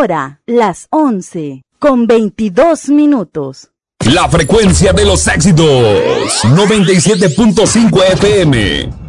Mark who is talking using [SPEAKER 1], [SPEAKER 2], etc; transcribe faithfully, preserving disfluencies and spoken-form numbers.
[SPEAKER 1] Ahora, las once, con veintidós minutos.
[SPEAKER 2] La frecuencia de los éxitos, noventa y siete punto cinco F M.